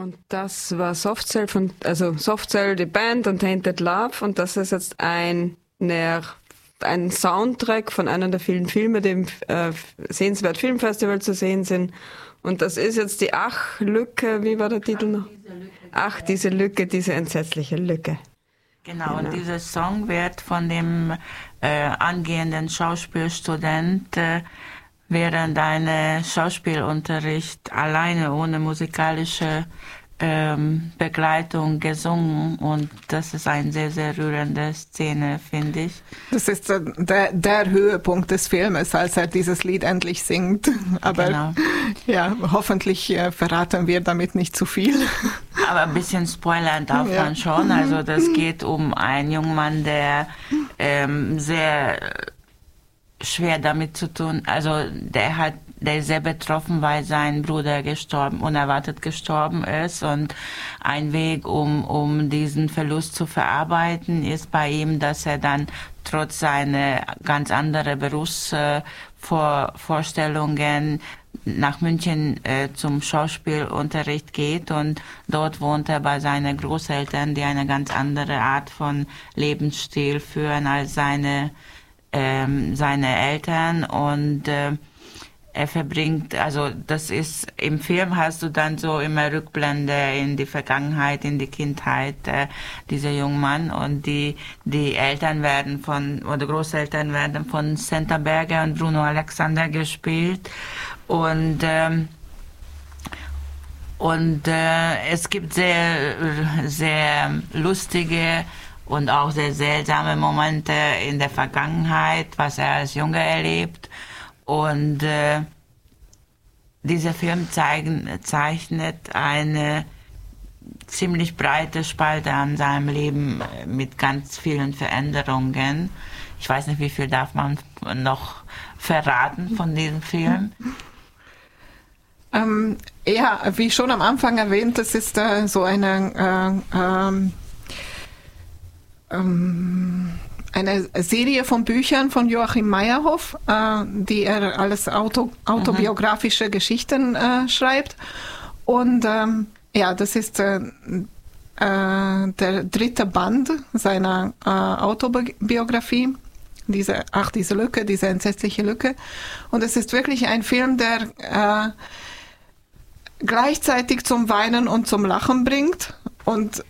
Und das war Soft Cell, die Band und Tainted Love. Und das ist jetzt ein Soundtrack von einem der vielen Filme, die im Sehenswert Filmfestival zu sehen sind. Und das ist jetzt die Ach-Lücke, wie war der Titel noch? Ach, diese Lücke, diese entsetzliche Lücke. Genau, und dieser Song wird von dem angehenden Schauspielstudent während einem Schauspielunterricht alleine ohne musikalische Begleitung gesungen, und das ist eine sehr, sehr rührende Szene, finde ich. Das ist der Höhepunkt des Filmes, als er dieses Lied endlich singt. Aber genau. Ja, hoffentlich verraten wir damit nicht zu viel. Aber ein bisschen spoilern darf man schon. Also das geht um einen jungen Mann, der sehr schwer damit zu tun, also der ist sehr betroffen, weil sein Bruder unerwartet gestorben ist, und ein Weg, um diesen Verlust zu verarbeiten, ist bei ihm, dass er dann trotz seiner ganz anderen Berufsvorstellungen nach München zum Schauspielunterricht geht, und dort wohnt er bei seinen Großeltern, die eine ganz andere Art von Lebensstil führen als seine Eltern, und er verbringt, also das ist, im Film hast du dann so immer Rückblende in die Vergangenheit, in die Kindheit dieser jungen Mann, und die Eltern Großeltern werden von Senta Berger und Bruno Alexander gespielt, und es gibt sehr, sehr lustige und auch sehr seltsame Momente in der Vergangenheit, was er als Junge erlebt. Und dieser Film zeichnet eine ziemlich breite Spalte an seinem Leben mit ganz vielen Veränderungen. Ich weiß nicht, wie viel darf man noch verraten von diesem Film? Ja, wie schon am Anfang erwähnt, das ist so eine Serie von Büchern von Joachim Meyerhoff, die er alles autobiografische Geschichten schreibt. Und das ist der dritte Band seiner Autobiografie, diese Lücke, diese entsetzliche Lücke. Und es ist wirklich ein Film, der gleichzeitig zum Weinen und zum Lachen bringt, und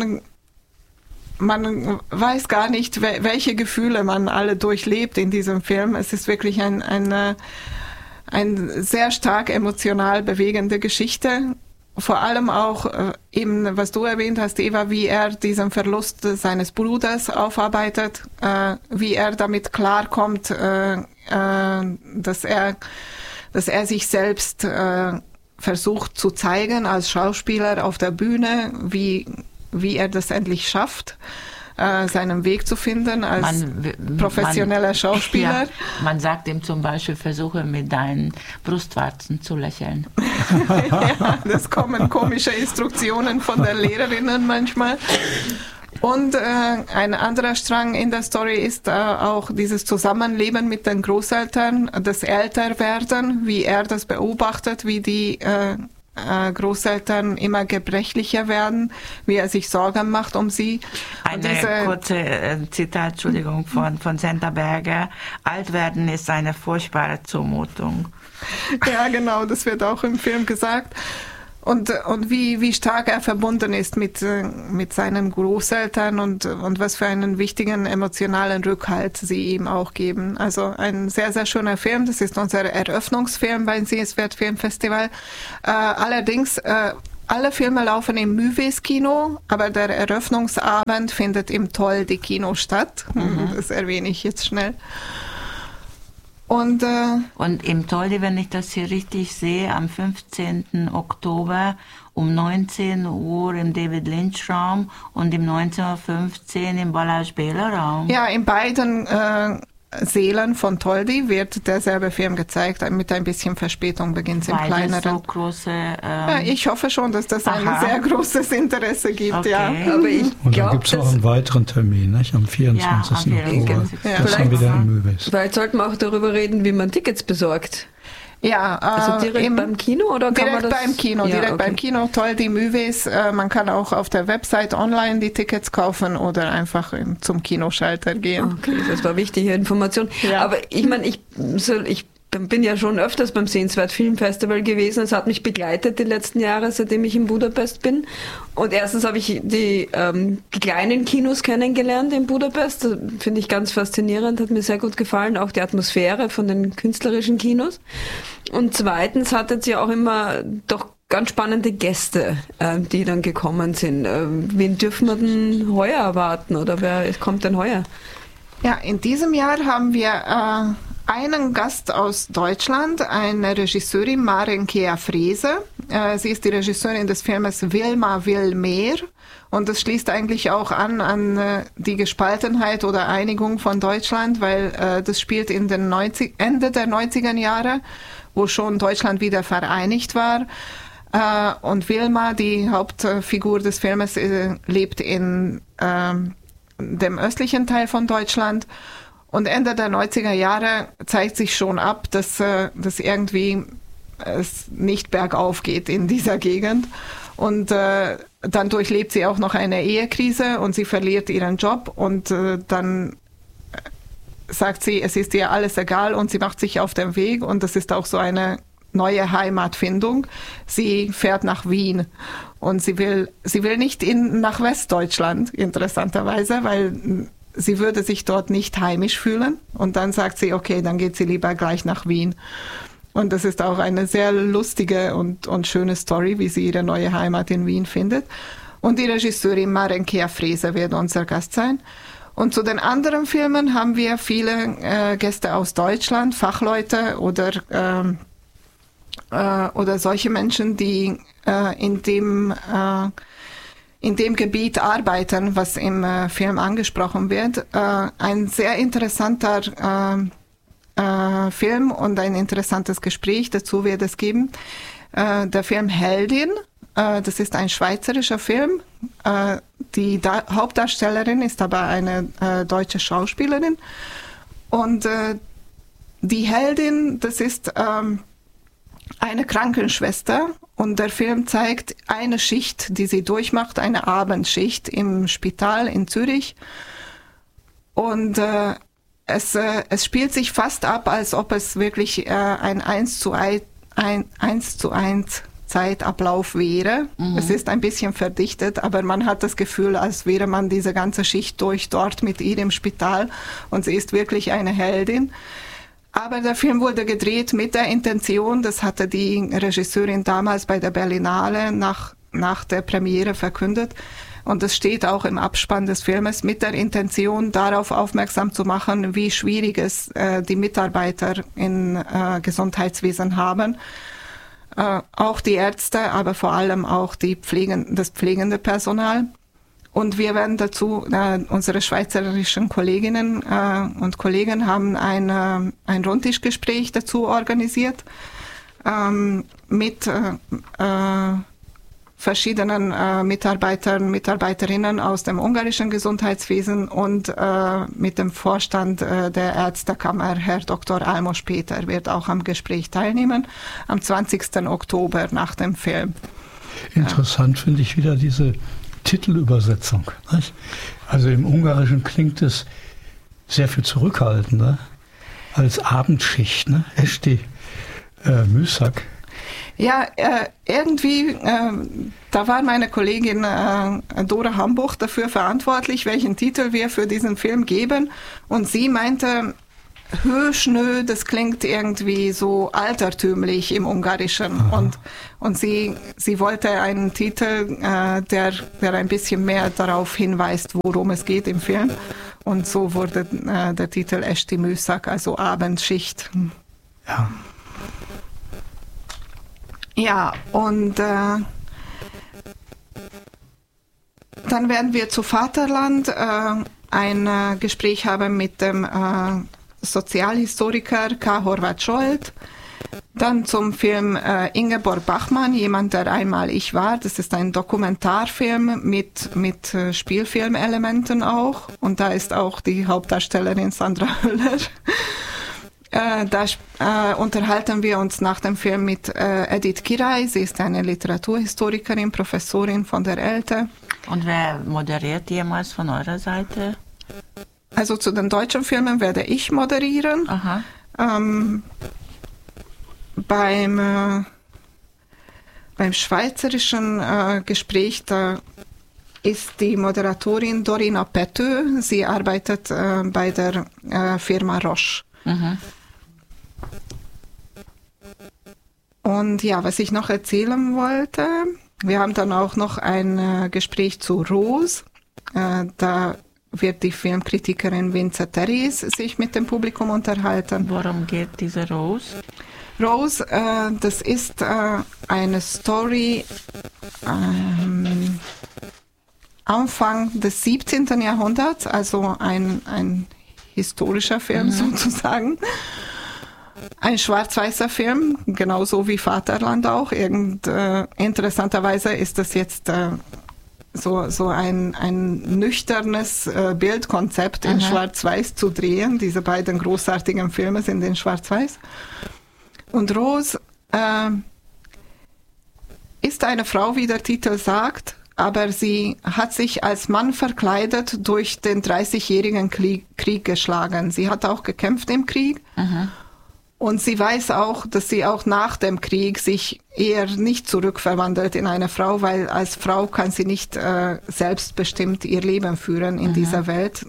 man weiß gar nicht, welche Gefühle man alle durchlebt in diesem Film. Es ist wirklich eine sehr stark emotional bewegende Geschichte. Vor allem auch eben, was du erwähnt hast, Eva, wie er diesen Verlust seines Bruders aufarbeitet, wie er damit klarkommt, dass er sich selbst versucht zu zeigen als Schauspieler auf der Bühne, wie er das endlich schafft, seinen Weg zu finden als professioneller Schauspieler. Ja, man sagt ihm zum Beispiel, versuche mit deinen Brustwarzen zu lächeln. Ja, das kommen komische Instruktionen von der Lehrerin manchmal. Und ein anderer Strang in der Story ist auch dieses Zusammenleben mit den Großeltern, das Älterwerden, wie er das beobachtet, wie die Großeltern immer gebrechlicher werden, wie er sich Sorgen macht um sie. Eine kurze Zitat, Entschuldigung, von Senta Berger. Alt werden ist eine furchtbare Zumutung. Ja, genau, das wird auch im Film gesagt. Und wie stark er verbunden ist mit seinen Großeltern und was für einen wichtigen emotionalen Rückhalt sie ihm auch geben. Also ein sehr, sehr schöner Film. Das ist unser Eröffnungsfilm beim Sehenswert Filmfestival. Allerdings, alle Filme laufen im Mühwes Kino, aber der Eröffnungsabend findet im Toldi Kino statt. Das erwähne ich jetzt schnell. Und im Toldi, wenn ich das hier richtig sehe, am 15. Oktober um 19 Uhr im David Lynch Raum und um 19.15 Uhr im Balázs Béla Raum. Ja, in beiden Sälen von Toldi wird derselbe Film gezeigt. Mit ein bisschen Verspätung beginnt es im kleineren. So große, ja, ich hoffe schon, dass das ein sehr großes Interesse gibt. Okay. Ja. Aber ich und dann gibt es auch einen weiteren Termin, nicht? Am 24. Oktober. Ja. Das dann wieder im Mühwes. Vielleicht sollten wir auch darüber reden, wie man Tickets besorgt. Ja, also direkt beim Kino oder kann man das? Direkt beim Kino, toll, die Movies. Man kann auch auf der Website online die Tickets kaufen oder einfach zum Kinoschalter gehen. Okay, das war wichtige Information. Ja. Aber ich meine, ich bin ja schon öfters beim Sehenswert Filmfestival gewesen. Es hat mich begleitet die letzten Jahre, seitdem ich in Budapest bin. Und erstens habe ich die kleinen Kinos kennengelernt in Budapest. Das finde ich ganz faszinierend, hat mir sehr gut gefallen. Auch die Atmosphäre von den künstlerischen Kinos. Und zweitens hattet ihr auch immer doch ganz spannende Gäste, die dann gekommen sind. Wen dürfen wir denn heuer erwarten oder wer kommt denn heuer? Ja, in diesem Jahr haben wir einen Gast aus Deutschland, eine Regisseurin, Marenkea Frese. Sie ist die Regisseurin des Filmes Wilma will mehr. Und das schließt eigentlich auch an die Gespaltenheit oder Einigung von Deutschland, weil das spielt in den Ende der 90er Jahre, wo schon Deutschland wieder vereinigt war. Und Wilma, die Hauptfigur des Filmes, lebt in dem östlichen Teil von Deutschland. Und Ende der 90er Jahre zeigt sich schon ab, dass irgendwie es nicht bergauf geht in dieser Gegend. Und dann durchlebt sie auch noch eine Ehekrise und sie verliert ihren Job. Und dann sagt sie, es ist ihr alles egal und sie macht sich auf den Weg. Und das ist auch so eine neue Heimatfindung. Sie fährt nach Wien. Und sie will nicht nach Westdeutschland, interessanterweise, weil sie würde sich dort nicht heimisch fühlen. Und dann sagt sie, okay, dann geht sie lieber gleich nach Wien. Und das ist auch eine sehr lustige und schöne Story, wie sie ihre neue Heimat in Wien findet. Und die Regisseurin Marenkea Frese wird unser Gast sein. Und zu den anderen Filmen haben wir viele Gäste aus Deutschland, Fachleute oder solche Menschen, die in dem Gebiet arbeiten, was im Film angesprochen wird. Ein sehr interessanter Film und ein interessantes Gespräch dazu wird es geben. Der Film Heldin, das ist ein schweizerischer Film. Die Hauptdarstellerin ist aber eine deutsche Schauspielerin. Und die Heldin, das ist eine Krankenschwester. Und der Film zeigt eine Schicht, die sie durchmacht, eine Abendschicht im Spital in Zürich. Und es spielt sich fast ab, als ob es wirklich ein 1:1 Zeitablauf wäre. Mhm. Es ist ein bisschen verdichtet, aber man hat das Gefühl, als wäre man diese ganze Schicht dort mit ihr im Spital. Und sie ist wirklich eine Heldin. Aber der Film wurde gedreht mit der Intention, das hatte die Regisseurin damals bei der Berlinale nach der Premiere verkündet. Und das steht auch im Abspann des Filmes, mit der Intention, darauf aufmerksam zu machen, wie schwierig es die Mitarbeiter im Gesundheitswesen haben. Auch die Ärzte, aber vor allem auch das pflegende Personal. Und wir werden dazu, unsere schweizerischen Kolleginnen und Kollegen haben ein Rundtischgespräch dazu organisiert mit verschiedenen Mitarbeiterinnen aus dem ungarischen Gesundheitswesen und mit dem Vorstand der Ärztekammer, Herr Dr. Almos Peter, wird auch am Gespräch teilnehmen, am 20. Oktober nach dem Film. Interessant finde ich wieder diese Titelübersetzung. Nicht? Also im Ungarischen klingt es sehr viel zurückhaltender als Abendschicht, ne? Esti Műszak. Ja, irgendwie, da war meine Kollegin Dora Hambuch dafür verantwortlich, welchen Titel wir für diesen Film geben. Und sie meinte, Höschnö, das klingt irgendwie so altertümlich im Ungarischen. Und sie wollte einen Titel, der ein bisschen mehr darauf hinweist, worum es geht im Film. Und so wurde der Titel Esti Műszak, also Abendschicht. Ja. Ja, und dann werden wir zu Vaterland ein Gespräch haben mit dem Sozialhistoriker K. Horváth Scholt. Dann zum Film Ingeborg Bachmann, jemand, der einmal ich war. Das ist ein Dokumentarfilm mit Spielfilmelementen auch. Und da ist auch die Hauptdarstellerin Sandra Hüller. Da unterhalten wir uns nach dem Film mit Edith Kirai. Sie ist eine Literaturhistorikerin, Professorin von der ELTE. Und wer moderiert jemals von eurer Seite? Also zu den deutschen Filmen werde ich moderieren. Aha. Beim schweizerischen Gespräch, da ist die Moderatorin Dorina Pető. Sie arbeitet bei der Firma Roche. Mhm. Und ja, was ich noch erzählen wollte, wir haben dann auch noch ein Gespräch zu Rose. Da wird die Filmkritikerin Vince Terries sich mit dem Publikum unterhalten. Worum geht diese Rose? Rose, das ist eine Story Anfang des 17. Jahrhunderts, also ein historischer Film sozusagen. Ein schwarz-weißer Film, genauso wie Vaterland auch. Interessanterweise ist das jetzt so ein nüchternes Bildkonzept in Schwarz-Weiß zu drehen. Diese beiden großartigen Filme sind in Schwarz-Weiß. Und Rose ist eine Frau, wie der Titel sagt, aber sie hat sich als Mann verkleidet durch den 30-jährigen Krieg geschlagen. Sie hat auch gekämpft im Krieg. Mhm. Und sie weiß auch, dass sie auch nach dem Krieg sich eher nicht zurückverwandelt in eine Frau, weil als Frau kann sie nicht selbstbestimmt ihr Leben führen in dieser Welt.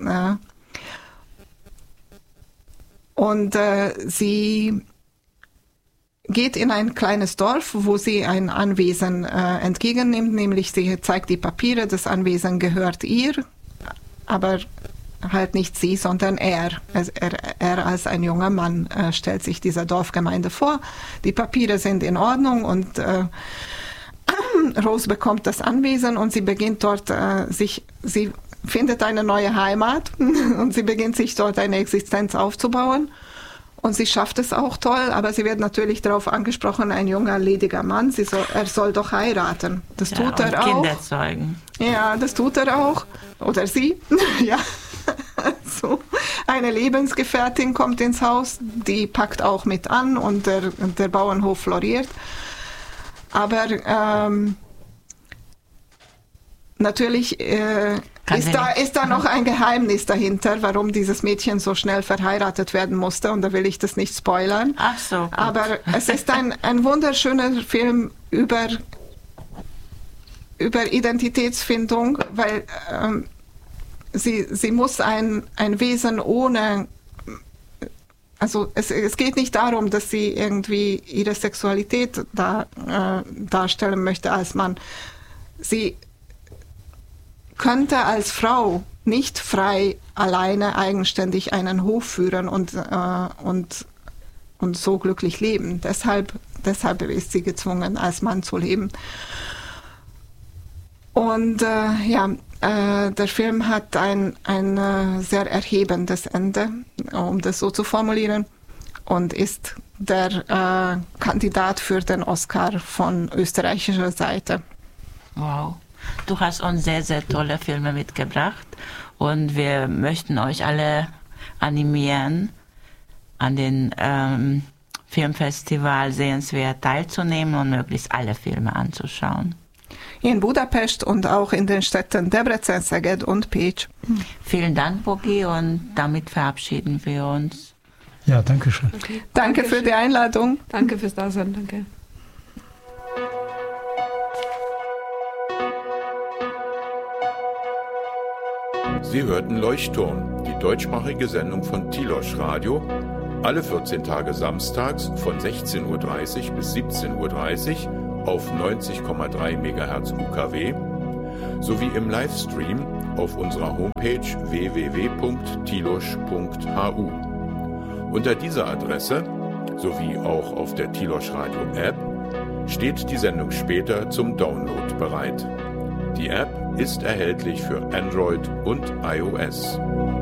Und sie geht in ein kleines Dorf, wo sie ein Anwesen entgegennimmt, nämlich sie zeigt die Papiere, das Anwesen gehört ihr, aber halt nicht sie, sondern er. Er als ein junger Mann stellt sich dieser Dorfgemeinde vor. Die Papiere sind in Ordnung und Rose bekommt das Anwesen und sie beginnt dort sie findet eine neue Heimat und sie beginnt sich dort eine Existenz aufzubauen. Und sie schafft es auch toll, aber sie wird natürlich darauf angesprochen, ein junger, lediger Mann, er soll doch heiraten. Das tut er auch. Kinder zeugen. Ja, das tut er auch. Oder sie. Ja. So. Eine Lebensgefährtin kommt ins Haus, die packt auch mit an und der Bauernhof floriert. Aber natürlich ist da noch ein Geheimnis dahinter, warum dieses Mädchen so schnell verheiratet werden musste, und da will ich das nicht spoilern. Ach so. Gut. Aber es ist ein wunderschöner Film über Identitätsfindung, weil sie muss ein Wesen ohne, also es geht nicht darum, dass sie irgendwie ihre Sexualität darstellen möchte als Mann. Sie könnte als Frau nicht frei, alleine, eigenständig einen Hof führen und so glücklich leben. Deshalb ist sie gezwungen, als Mann zu leben. Und der Film hat ein sehr erhebendes Ende, um das so zu formulieren, und ist der Kandidat für den Oscar von österreichischer Seite. Wow. Du hast uns sehr, sehr tolle Filme mitgebracht und wir möchten euch alle animieren, an den Filmfestival Sehenswert teilzunehmen und möglichst alle Filme anzuschauen. In Budapest und auch in den Städten Debrecen, Szeged und Pécs. Vielen Dank, Bogi, und damit verabschieden wir uns. Ja, danke schön. Okay. Danke für die Einladung. Danke fürs Dasein, danke. Sie hörten Leuchtturm, die deutschsprachige Sendung von Tilosch Radio, alle 14 Tage samstags von 16:30 Uhr bis 17:30 Uhr auf 90,3 MHz UKW sowie im Livestream auf unserer Homepage www.tilosch.hu. Unter dieser Adresse sowie auch auf der Tilosch Radio App steht die Sendung später zum Download bereit. Die App ist erhältlich für Android und iOS.